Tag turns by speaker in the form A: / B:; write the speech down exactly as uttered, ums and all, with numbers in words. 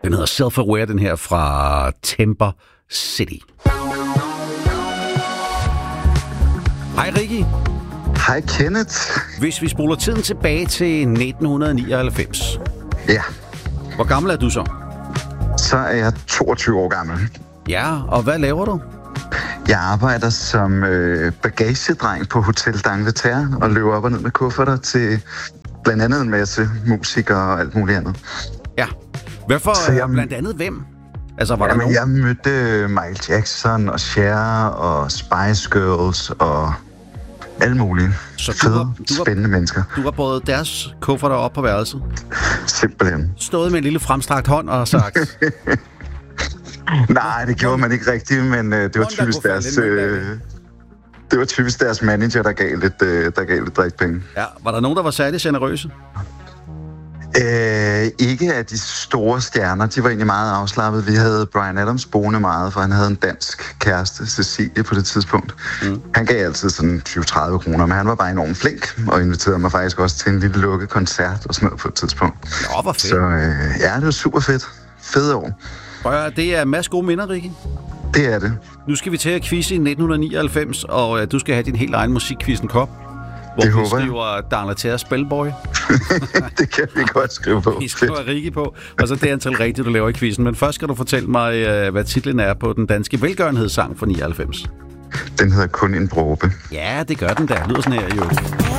A: Den hedder Self-Aware, den her fra Timber City. Hej Ricky.
B: Hej Kenneth.
A: Hvis vi spoler tiden tilbage til nitten nioghalvfems.
B: Ja.
A: Hvor gammel er du så?
B: Så er jeg toogtyve år gammel.
A: Ja, og hvad laver du?
B: Jeg arbejder som øh, bagagedreng på Hotel d'Angleterre og løber op og ned med kufferter til blandt andet en masse musikere og alt muligt andet.
A: Ja. Hvad for
B: Så jeg,
A: blandt andet hvem? Altså, var
B: jamen,
A: der nogen?
B: jeg mødte Michael Jackson og Cher og Spice Girls og alle mulige
A: Så du
B: fede,
A: var, du var,
B: spændende mennesker.
A: Du var både deres kufferter op på værelset?
B: Simpelthen.
A: Stået med en lille fremstrakt hånd og sagt...
B: Nej, det gjorde man ikke rigtigt, men øh, det var typisk deres... Øh, det var typisk deres manager, der gav lidt, øh, der gav lidt drikpenge.
A: Ja, var der nogen, der var særlig generøse?
B: Øh, ikke af de store stjerner. De var egentlig meget afslappet. Vi havde Bryan Adams boende meget, for han havde en dansk kæreste, Cecilie, på det tidspunkt. Mm. Han gav altid sådan tyve til tredive kroner, men han var bare enormt flink, og inviterede mig faktisk også til en lille lukket koncert og sådan noget på et tidspunkt.
A: Nå, hvor fedt.
B: Så øh, ja, det var super fedt. Fede år.
A: Prøv, det er en masse gode minder, Rikke.
B: Det er det.
A: Nu skal vi til at quizze i nitten nioghalvfems, og uh, du skal have din helt egen musikquizzen kop. Hvor
B: det
A: vi skriver D'Angleterre Spellboy.
B: Det kan vi godt skrive på.
A: Vi skriver Rikke på, og så det antal rigtigt, du laver i quizzen. Men først skal du fortælle mig, uh, hvad titlen er på den danske velgørenhedssang fra nioghalvfems.
B: Den hedder Kun en dråbe.
A: Ja, det gør den der. Lyder sådan her, jo.